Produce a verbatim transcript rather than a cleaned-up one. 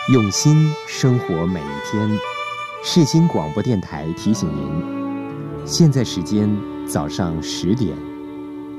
用心生活每一天。世新广播电台提醒您，现在时间早上十点。